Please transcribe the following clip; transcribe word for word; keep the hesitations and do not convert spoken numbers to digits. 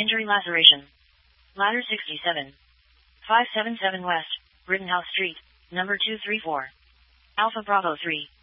Injury laceration. Ladder sixty-seven. five seventy-seven West, Rittenhouse Street, number two three four. Alpha Bravo three.